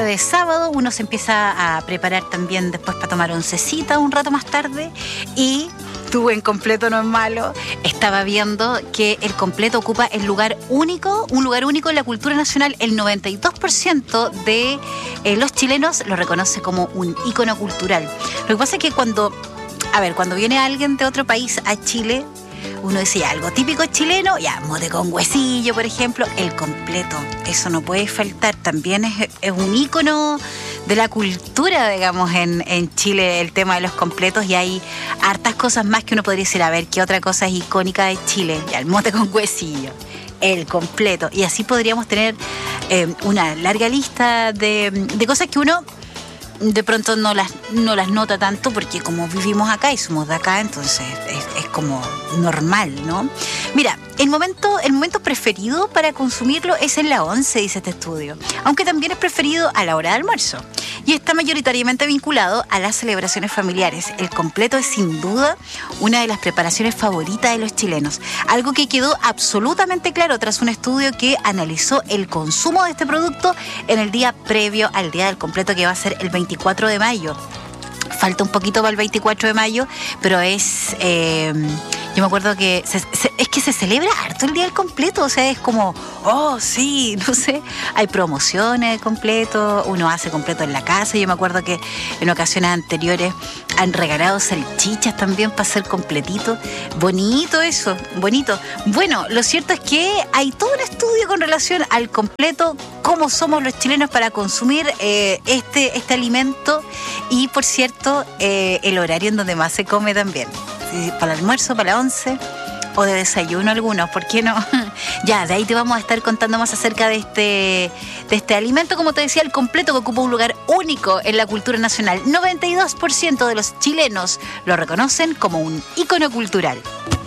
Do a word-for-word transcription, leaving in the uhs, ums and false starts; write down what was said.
jueves, sábado, uno se empieza a preparar también después para tomar oncecita un rato más tarde y tu buen completo no es malo. Estaba viendo que el completo ocupa el lugar único, un lugar único en la cultura nacional. El noventa y dos por ciento de eh, los chilenos lo reconoce como un ícono cultural. Lo que pasa es que cuando, a ver, cuando viene alguien de otro país a Chile, uno decía algo típico chileno, ya, mote con huesillo, por ejemplo, el completo. Eso no puede faltar. También es, es un ícono de la cultura, digamos, en, en Chile, el tema de los completos, y hay hartas cosas más que uno podría decir, a ver, ¿qué otra cosa es icónica de Chile? Ya, el mote con huesillo, el completo, y así podríamos tener eh, una larga lista de, de cosas que uno de pronto no las, no las nota tanto porque como vivimos acá y somos de acá, entonces es, es como normal, ¿no? Mira, el momento, el momento preferido para consumirlo es en la once, dice este estudio, aunque también es preferido a la hora de almuerzo y está mayoritariamente vinculado a las celebraciones familiares. El completo es sin duda una de las preparaciones favoritas de los chilenos, algo que quedó absolutamente claro tras un estudio que analizó el consumo de este producto en el día previo al día del completo, que va a ser el veinticuatro de mayo. Falta un poquito para el veinticuatro de mayo, pero es... Eh, yo me acuerdo que se, se, es que se celebra harto el día del completo, o sea, es como, oh, sí, no sé, hay promociones de completo, uno hace completo en la casa. Yo me acuerdo que en ocasiones anteriores han regalado salchichas también para hacer completito. Bonito eso, bonito. Bueno, lo cierto es que hay todo un estudio con relación al completo, cómo somos los chilenos para consumir eh, este, este alimento y, por cierto, eh, el horario en donde más se come también. Para el almuerzo, para la once o de desayuno algunos, ¿por qué no? Ya, de ahí te vamos a estar contando más acerca de este, de este alimento, como te decía, el completo, que ocupa un lugar único en la cultura nacional. noventa y dos por ciento de los chilenos lo reconocen como un ícono cultural.